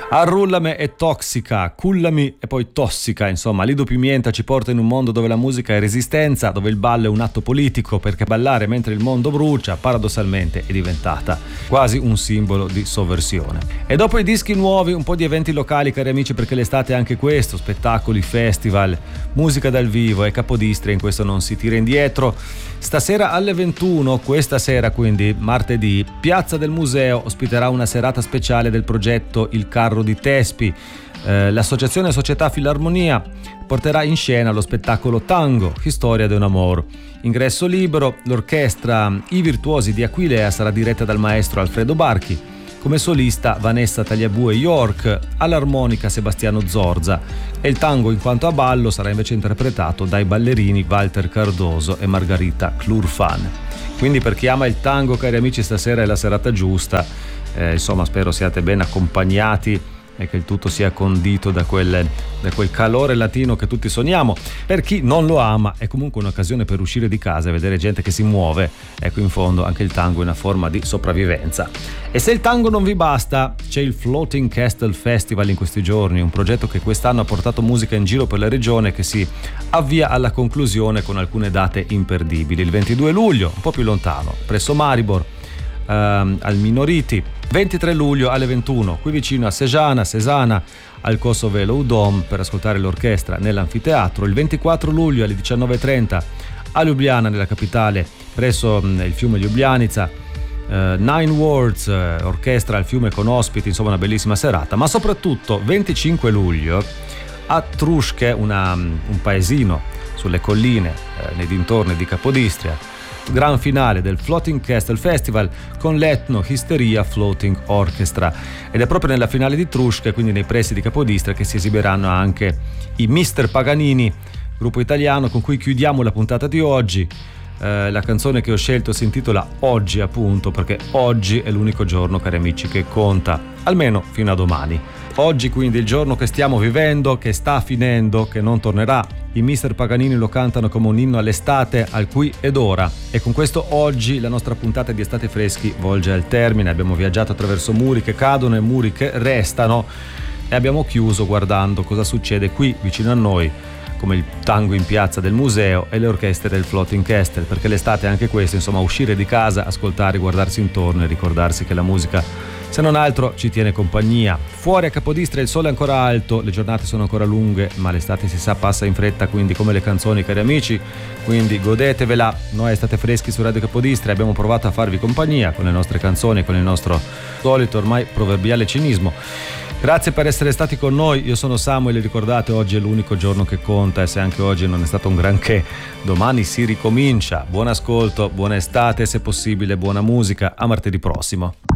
Arrullame è tossica, cullami e poi tossica, insomma Lido Pimienta ci porta in un mondo dove la musica è resistenza, dove il ballo è un atto politico, perché ballare mentre il mondo brucia paradossalmente è diventata quasi un simbolo di sovversione. E dopo i dischi nuovi un po' di eventi locali, cari amici, perché l'estate è anche questo, spettacoli, festival, musica dal vivo e Capodistria in questo non si tira indietro. Stasera alle 21, questa sera quindi martedì, Piazza del Museo ospiterà una serata speciale del progetto Il Carro di Tespi. L'associazione Società Filarmonia porterà in scena lo spettacolo Tango, Historia de un Amor. Ingresso libero, l'orchestra I Virtuosi di Aquilea sarà diretta dal maestro Alfredo Barchi, come solista Vanessa Tagliabue York, all'armonica Sebastiano Zorza, e il tango in quanto a ballo sarà invece interpretato dai ballerini Walter Cardoso e Margarita Clurfan. Quindi per chi ama il tango, cari amici, stasera è la serata giusta, insomma spero siate ben accompagnati e che il tutto sia condito da quel calore latino che tutti sogniamo. Per chi non lo ama è comunque un'occasione per uscire di casa e vedere gente che si muove. Ecco, in fondo anche il tango è una forma di sopravvivenza. E se il tango non vi basta, c'è il Floating Castle Festival in questi giorni, un progetto che quest'anno ha portato musica in giro per la regione, che si avvia alla conclusione con alcune date imperdibili. Il 22 luglio, un po' più lontano, presso Maribor, al Minoriti. 23 luglio alle 21 qui vicino a Sesana al Kosovelo Udom per ascoltare l'orchestra nell'anfiteatro. Il 24 luglio alle 19:30 a Ljubljana, nella capitale, presso il fiume Ljubljanica, Nine Words, orchestra al fiume con ospiti, insomma una bellissima serata. Ma soprattutto 25 luglio a Truške, un paesino sulle colline nei dintorni di Capodistria, gran finale del Floating Castle Festival con l'Etno Histeria Floating Orchestra, ed è proprio nella finale di Truške, quindi nei pressi di Capodistria, che si esibiranno anche i Mr. Paganini, gruppo italiano con cui chiudiamo la puntata di oggi. La canzone che ho scelto si intitola Oggi, appunto perché oggi è l'unico giorno, cari amici, che conta, almeno fino a domani. Oggi quindi il giorno che stiamo vivendo, che sta finendo, che non tornerà. I Mr. Paganini lo cantano come un inno all'estate, al qui ed ora. E con questo oggi la nostra puntata di Estate Freschi volge al termine. Abbiamo viaggiato attraverso muri che cadono e muri che restano, e abbiamo chiuso guardando cosa succede qui vicino a noi, come il tango in Piazza del Museo e le orchestre del Floating Castle, perché l'estate è anche questo, insomma, uscire di casa, ascoltare, guardarsi intorno e ricordarsi che la musica, se non altro, ci tiene compagnia. Fuori a Capodistria il sole è ancora alto, le giornate sono ancora lunghe, ma l'estate, si sa, passa in fretta, quindi come le canzoni, cari amici, quindi godetevela. Noi Estate Freschi su Radio Capodistria abbiamo provato a farvi compagnia con le nostre canzoni, con il nostro solito ormai proverbiale cinismo. Grazie per essere stati con noi, io sono Samuel e ricordate, oggi è l'unico giorno che conta, e se anche oggi non è stato un granché, domani si ricomincia. Buon ascolto, buona estate, se possibile buona musica, a martedì prossimo.